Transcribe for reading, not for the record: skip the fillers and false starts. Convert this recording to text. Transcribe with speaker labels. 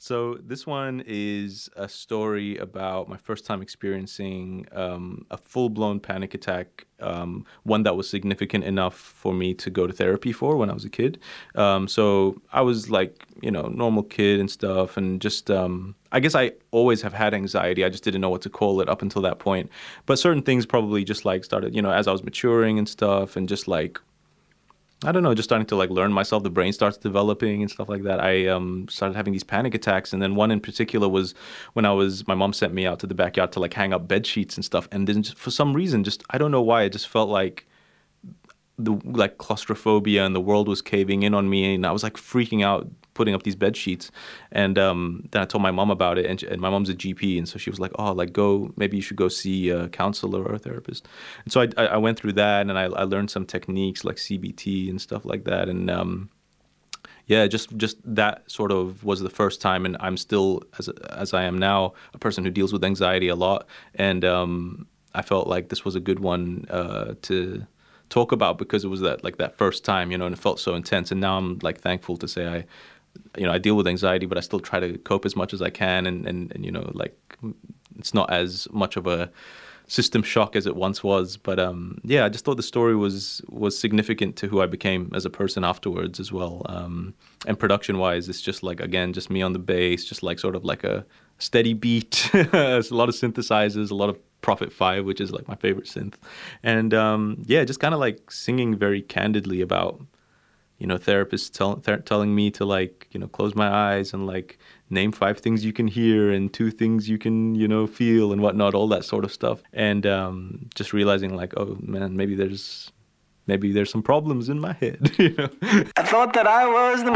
Speaker 1: So this one is a story about my first time experiencing a full-blown panic attack, one that was significant enough for me to go to therapy for when I was a kid. So I was like, normal kid and stuff, and just I guess I always have had anxiety. I just didn't know what to call it up until that point. But certain things probably just like started, as I was maturing and stuff, and just like I don't know, just starting to like learn myself. The brain starts developing and stuff like that. I started having these panic attacks, and then one in particular was when my mom sent me out to the backyard to like hang up bed sheets and stuff. And then just, for some reason, just I don't know why, it just felt like the like claustrophobia and the world was caving in on me, and I was like freaking out putting up these bed sheets. And then I told my mom about it, and my mom's a GP, and so she was like, oh, like go, maybe you should go see a counselor or a therapist. And so I went through that, and I learned some techniques like CBT and stuff like that. And yeah, just that sort of was the first time, and I'm still, as I am now, a person who deals with anxiety a lot. And I felt like this was a good one to talk about, because it was that first time, and it felt so intense. And now I'm like thankful to say I deal with anxiety, but I still try to cope as much as I can, and like it's not as much of a system shock as it once was. But yeah, I just thought the story was significant to who I became as a person afterwards as well. And production wise, it's just like, again, just me on the bass, just like sort of like a steady beat. It's a lot of synthesizers, a lot of Prophet 5, which is like my favorite synth. And yeah, just kind of like singing very candidly about therapists telling me to like, close my eyes and like name 5 things you can hear and 2 things you can, feel and whatnot, all that sort of stuff. And just realizing like, oh man, maybe there's some problems in my head.
Speaker 2: I thought that I was the